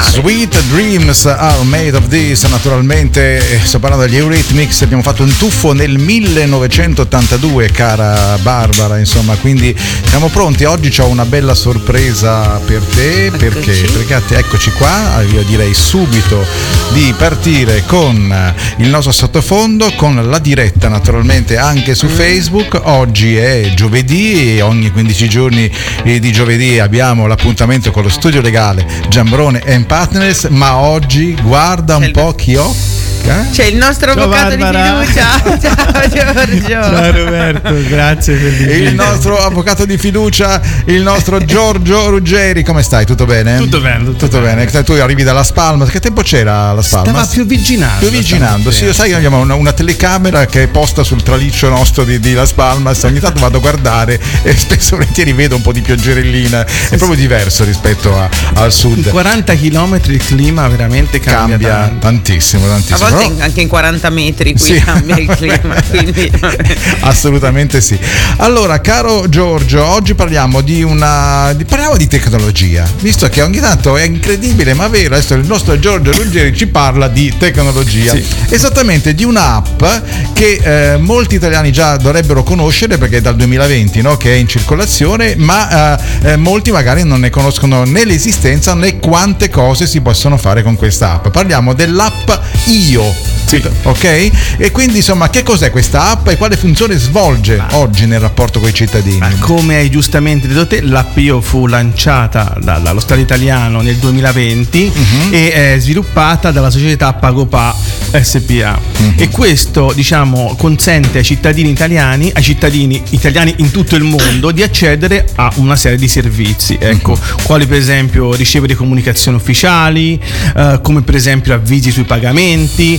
Sweet Dreams Are Made of This, naturalmente sto parlando degli Eurythmics. Abbiamo fatto un tuffo nel 1982, cara Barbara, insomma, quindi siamo pronti. Oggi c'ho una bella sorpresa per te. Perché eccoci qua. Io direi subito di partire con il nostro sottofondo, con la diretta naturalmente anche su Facebook. Oggi è giovedì e ogni 15 giorni di giovedì abbiamo l'appuntamento con lo studio legale Giambrone & Partners, ma oggi guarda un po' chi ho. C'è il nostro avvocato Barbara. di fiducia. Ciao Giorgio. Ciao Roberto, grazie per l'invito. Il nostro avvocato di fiducia, il nostro Giorgio Ruggeri. Come stai? Tutto bene? Tutto bene. Tu arrivi dalla Spalma. Che tempo c'era la Spalma? Stava piovigginando. Sì, sai che abbiamo una telecamera che è posta sul traliccio nostro di La Spalma. Ogni tanto vado a guardare e spesso e volentieri vedo un po' di pioggerellina. È proprio diverso rispetto al sud. In 40 km il clima veramente cambia tantissimo. A volte anche in 40 metri qui sì. cambia il clima, quindi assolutamente sì. Allora, caro Giorgio, oggi parliamo parliamo di tecnologia, visto che ogni tanto è incredibile ma vero, adesso il nostro Giorgio Ruggeri ci parla di tecnologia, sì. Esattamente di un'app che molti italiani già dovrebbero conoscere perché è dal 2020, no, che è in circolazione, ma molti magari non ne conoscono né l'esistenza né quante cose si possono fare con questa app. Parliamo dell'app Io. Sì. Ok? E quindi insomma, che cos'è questa app e quale funzione svolge oggi nel rapporto con i cittadini? Come hai giustamente detto te, l'app Io fu lanciata dallo Stato italiano nel 2020 e è sviluppata dalla società Pagopa SPA. E questo, diciamo, consente ai cittadini italiani in tutto il mondo di accedere a una serie di servizi, ecco, quali per esempio ricevere comunicazioni ufficiali, come per esempio avvisi sui pagamenti,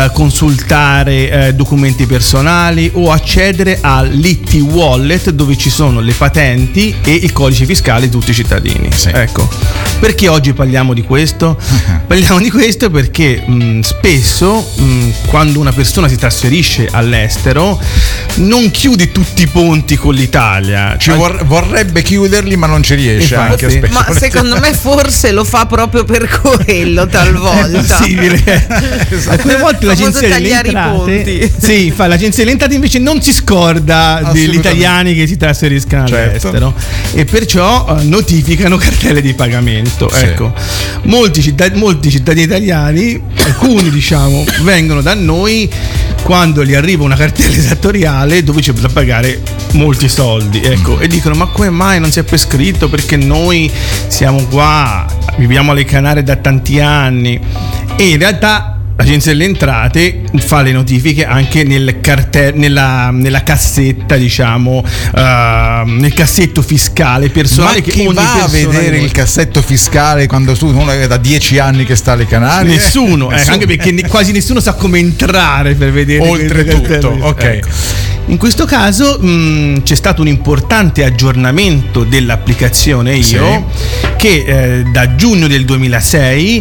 consultare documenti personali o accedere all'IT Wallet dove ci sono le patenti e il codice fiscale di tutti i cittadini. Sì. Ecco, perché oggi parliamo di questo? Parliamo di questo perché spesso quando una persona si trasferisce all'estero non chiude tutti i ponti con l'Italia, vorrebbe chiuderli ma non ci riesce. Infatti, anche spesso. Ma secondo me forse lo fa proprio per quello talvolta. È possibile. Alcune volte l'agenzia delle entrate, sì, l'agenzia delle entrate invece non si scorda degli italiani che si trasferiscano all'estero, e perciò notificano cartelle di pagamento. Sì. Ecco, molti cittadini italiani, alcuni diciamo, vengono da noi quando gli arriva una cartella esattoriale dove c'è da pagare molti soldi, ecco, e dicono: ma come mai non si è prescritto? Perché noi siamo qua, viviamo alle Canarie da tanti anni. E in realtà l'agenzia delle entrate fa le notifiche anche nella cassetta, diciamo, nel cassetto fiscale personale. Ma chi va a vedere il cassetto fiscale quando uno è da 10 anni che sta alle Canarie? Nessuno. Anche perché quasi nessuno sa come entrare per vedere. Oltretutto, ok. Ecco. In questo caso c'è stato un importante aggiornamento dell'applicazione Io, che da giugno del 2006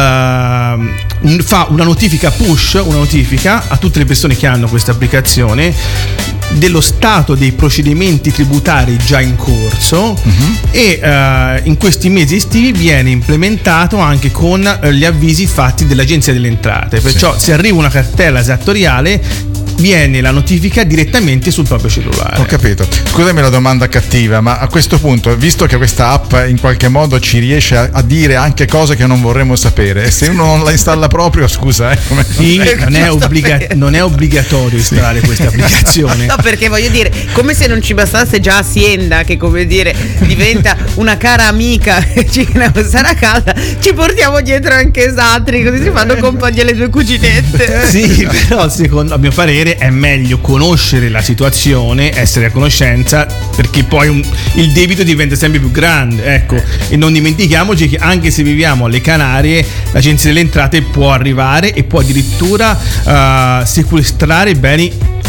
fa una notifica push, una notifica a tutte le persone che hanno questa applicazione dello stato dei procedimenti tributari già in corso, e in questi mesi estivi viene implementato anche con gli avvisi fatti dall'agenzia delle entrate, perciò se arriva una cartella esattoriale viene la notifica direttamente sul proprio cellulare. Ho capito. Scusami la domanda cattiva, ma a questo punto, visto che questa app in qualche modo ci riesce a dire anche cose che non vorremmo sapere, e se uno non la installa proprio, scusa, come sì, non è obbligatorio installare questa applicazione. No, perché voglio dire, come se non ci bastasse già Hacienda, che come dire diventa una cara amica, sarà calda, ci portiamo dietro anche Esatri, così si fanno compagnia le due cuginette. Sì, però secondo a mio parere è meglio conoscere la situazione, essere a conoscenza, perché poi il debito diventa sempre più grande, ecco. E non dimentichiamoci che anche se viviamo alle Canarie, l'agenzia delle entrate può arrivare e può addirittura sequestrare beni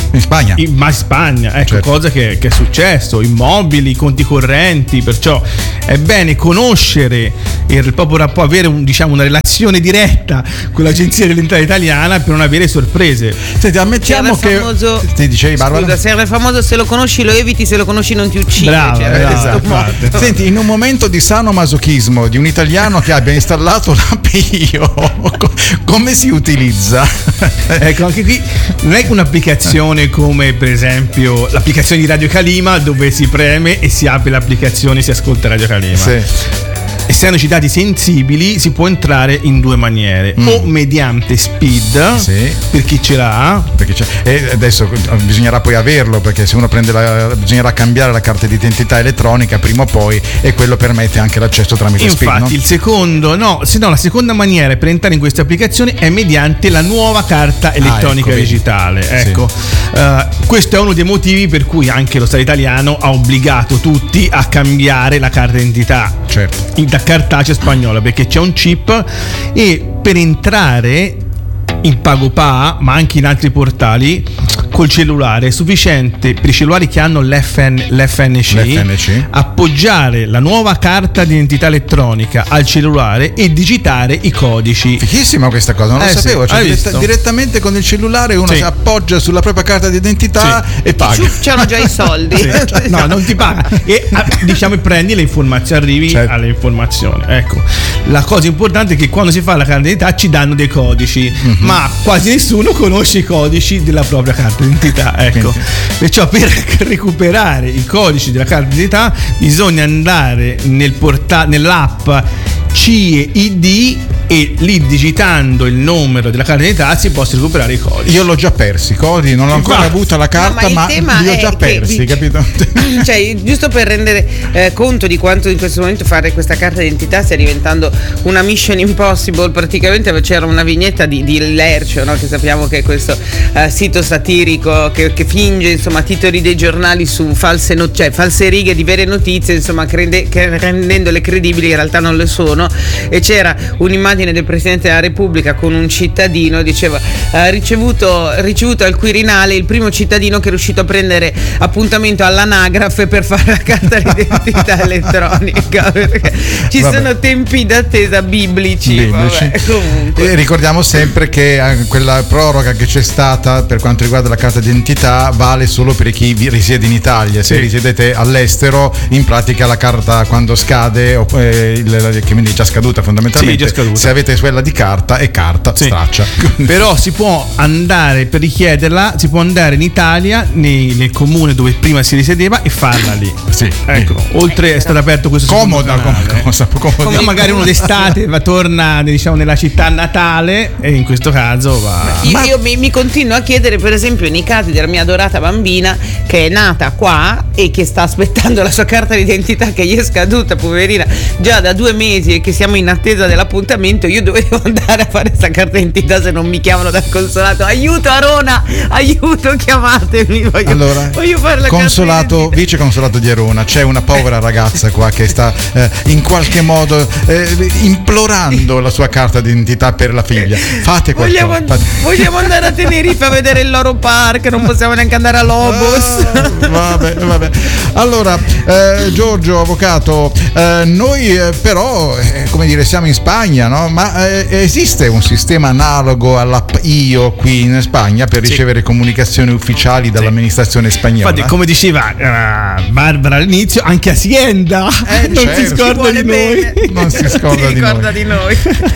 In Spagna. Ma in Spagna, ecco, certo. Cosa che è successo, immobili, conti correnti, perciò è bene conoscere il proprio avere una relazione diretta con l'Agenzia dell'Entrata Italiana per non avere sorprese. Senti, ammettiamo che famoso, ti dicevi, Barbara? scusa, serve il famoso se lo conosci lo eviti, se lo conosci non ti uccidi. Brava, esatto. Senti, in un momento di sano masochismo di un italiano che abbia installato l'app Io, come si utilizza? Ecco, anche qui non è un'applicazione come per esempio l'applicazione di Radio Calima, dove si preme e si apre l'applicazione e si ascolta Radio Calima. Sì. Essendoci dati sensibili si può entrare in due maniere, o mediante speed, sì, per chi ce l'ha, e adesso bisognerà poi averlo, perché se uno bisognerà cambiare la carta d'identità elettronica prima o poi, e quello permette anche l'accesso tramite speed. Infatti no? la seconda maniera per entrare in queste applicazioni è mediante la nuova carta elettronica digitale. Ecco, questo è uno dei motivi per cui anche lo Stato italiano ha obbligato tutti a cambiare la carta d'identità, certo, da cartacea spagnola, perché c'è un chip, e per entrare in PagoPA, ma anche in altri portali, col cellulare è sufficiente, per i cellulari che hanno l'FNC, appoggiare la nuova carta di identità elettronica al cellulare e digitare i codici. Fichissima questa cosa, non lo sapevo. Direttamente con il cellulare uno si appoggia sulla propria carta d'identità e paga. C'hanno già i soldi. No, non ti paga. E prendi le informazioni, arrivi alle informazioni. Ecco, la cosa importante è che quando si fa la carta d'identità ci danno dei codici, ma quasi nessuno conosce i codici della propria carta d'identità. Ecco, perciò per recuperare i codici della carta d'identità bisogna andare nell'app CID, e lì digitando il numero della carta d'identità si possono recuperare i codici. Io l'ho già persi i codi, non ho ancora avuto la carta, ma li ho già persi, capito? Cioè, giusto per rendere conto di quanto in questo momento fare questa carta d'identità stia diventando una mission impossible, praticamente c'era una vignetta di Lercio, no? Che sappiamo che è questo sito satirico che finge insomma titoli dei giornali su false righe di vere notizie, insomma rendendole credibili, in realtà non le sono. E c'era un'immagine del Presidente della Repubblica con un cittadino, diceva ricevuto al Quirinale il primo cittadino che è riuscito a prendere appuntamento all'anagrafe per fare la carta d'identità elettronica, perché ci sono tempi d'attesa biblici. Vabbè, comunque. Ricordiamo sempre che quella proroga che c'è stata per quanto riguarda la carta d'identità vale solo per chi risiede in Italia. Se risiedete all'estero, in pratica la carta quando scade, che è già scaduta fondamentalmente, già scaduta. Se avete quella di carta è carta, straccia. Però si può andare, per richiederla, si può andare in Italia nel comune dove prima si risiedeva e farla lì. Ecco, oltre è stato aperto questo comoda. Magari uno d'estate torna nella città natale, e in questo caso va. Io mi continuo a chiedere, per esempio, nei casi della mia adorata bambina che è nata qua e che sta aspettando la sua carta d'identità che gli è scaduta, poverina, già da 2 mesi, e che siamo in attesa dell'appuntamento. Io dovevo andare a fare questa carta d'identità se non mi chiamano dal consolato. Aiuto Arona, aiuto, chiamatemi, voglio fare la consolato, vice consolato di Arona. C'è una povera ragazza qua che sta in qualche modo implorando la sua carta d'identità per la figlia. Fate qualcosa. Vogliamo andare a Tenerife a vedere il Loro Park, non possiamo neanche andare a Lobos. Vabbè. Allora, Giorgio, avvocato, noi però siamo in Spagna, no? Ma esiste un sistema analogo all'app Io qui in Spagna per ricevere comunicazioni ufficiali dall'amministrazione spagnola? Infatti, come diceva Barbara all'inizio, anche Hacienda non si scorda di noi. Non si scorda di noi.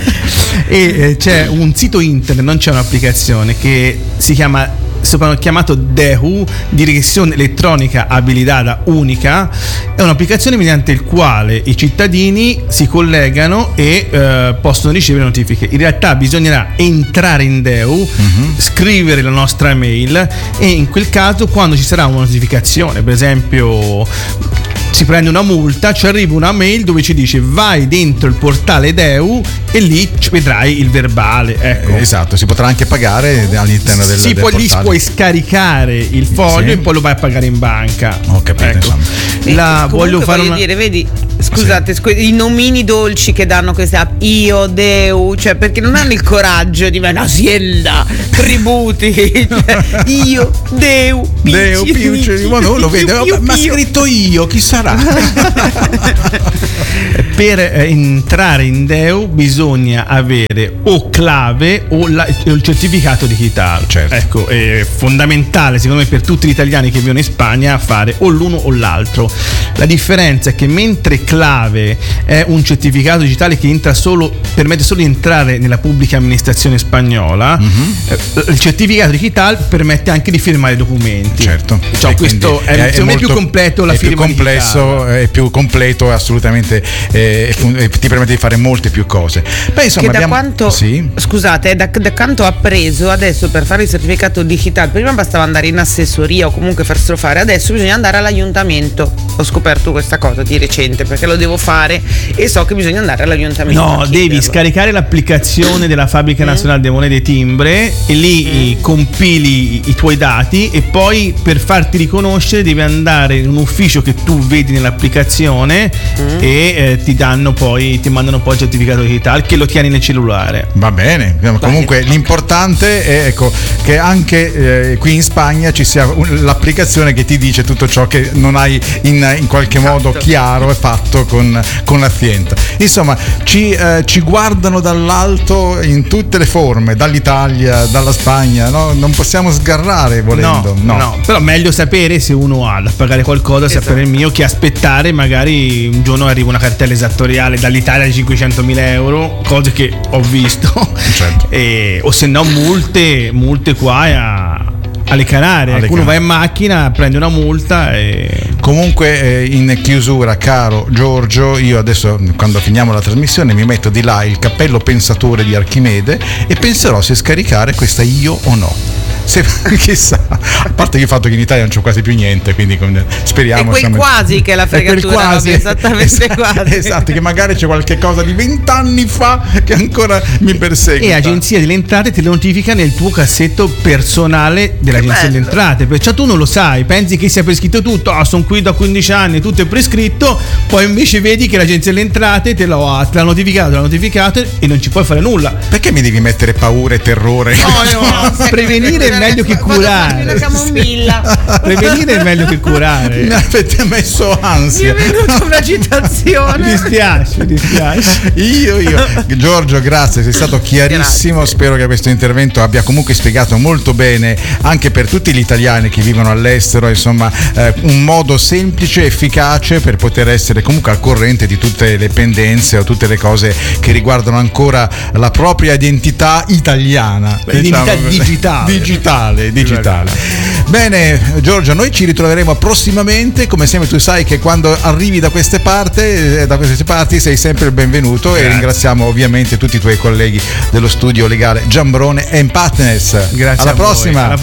E c'è un sito internet, non c'è un'applicazione, che si chiama chiamato DEU, Direzione Elettronica Abilitada Unica. È un'applicazione mediante il quale i cittadini si collegano e possono ricevere notifiche. In realtà bisognerà entrare in DEU, scrivere la nostra mail, e in quel caso, quando ci sarà una notificazione, per esempio si prende una multa, ci arriva una mail dove ci dice vai dentro il portale DEU e lì vedrai il verbale. Ecco. Esatto, si potrà anche pagare all'interno del portale. Lì puoi scaricare il foglio e poi lo vai a pagare in banca. Ho capito, ecco. Voglio dire, vedi, Scusate, i nomini dolci che danno queste app, io, Deu, cioè perché non hanno il coraggio di un'azienda, tributi, cioè, io, Deu, Piucci, ma non lo vede, ma scritto io, chi sarà? Per entrare in Deu bisogna avere o clave o il certificato digitale. Certo. Ecco, è fondamentale secondo me per tutti gli italiani che vivono in Spagna fare o l'uno o l'altro. La differenza è che mentre clave è un certificato digitale che permette solo di entrare nella pubblica amministrazione spagnola, il certificato digitale permette anche di firmare documenti. Certo. Cioè, questo è secondo me più completo, la firma è più completo, assolutamente, ti permette di fare molte più cose. Beh, insomma, che scusate, da quanto ha preso adesso per fare il certificato digitale, prima bastava andare in assessoria o comunque farselo fare, adesso bisogna andare all'ayuntamiento. Ho scoperto questa cosa di recente perché lo devo fare e so che bisogna andare all'ayuntamiento. No, devi scaricare l'applicazione della Fabbrica Nazionale dei Monete Timbre e lì compili i tuoi dati e poi per farti riconoscere devi andare in un ufficio che tu vedi nell'applicazione e ti mandano poi il certificato digitale che lo tieni nel cellulare. Va bene, comunque l'importante è, ecco, che anche qui in Spagna ci sia l'applicazione che ti dice tutto ciò che non hai in qualche modo chiaro e fatto con l'azienda. Insomma, ci guardano dall'alto in tutte le forme, dall'Italia, dalla Spagna, no? Non possiamo sgarrare volendo. No, però meglio sapere se uno ha da pagare qualcosa, sapere il mio, che aspettare magari un giorno arriva una cartella esattoriale dall'Italia di 500.000 euro, cose che ho visto, certo. O se no multe qua alle Canarie. Uno va in macchina, prende una multa e... Comunque in chiusura, caro Giorgio, io adesso quando finiamo la trasmissione mi metto di là il cappello pensatore di Archimede e penserò se scaricare questa io o no. Chissà, a parte il fatto che in Italia non c'è quasi più niente, quindi speriamo. È quel quasi che è la fregatura, esattamente quasi. Esatto, che magari c'è qualche cosa di 20 anni fa che ancora mi persegue. E Agenzia delle Entrate te lo notifica nel tuo cassetto personale dell'Agenzia delle Entrate, perciò tu non lo sai, pensi che sia prescritto tutto, sono qui da 15 anni, tutto è prescritto, poi invece vedi che l'Agenzia delle Entrate te l'ha notificato e non ci puoi fare nulla. Perché mi devi mettere paura e terrore? No, prevenire è meglio che curare. Una camomilla. Prevenire è meglio che curare. Mi avete messo ansia. Mi è venuta un'agitazione. Mi dispiace. Io. Giorgio, grazie, sei stato chiarissimo. Grazie. Spero che questo intervento abbia comunque spiegato molto bene anche per tutti gli italiani che vivono all'estero, insomma, un modo semplice e efficace per poter essere comunque al corrente di tutte le pendenze o tutte le cose che riguardano ancora la propria identità italiana. Identità digitale. Bene, Giorgio, noi ci ritroveremo prossimamente. Come sempre tu sai che quando arrivi da queste parti sei sempre il benvenuto. Grazie. E ringraziamo ovviamente tutti i tuoi colleghi dello studio legale Giambrone & Partners. Grazie. Alla prossima.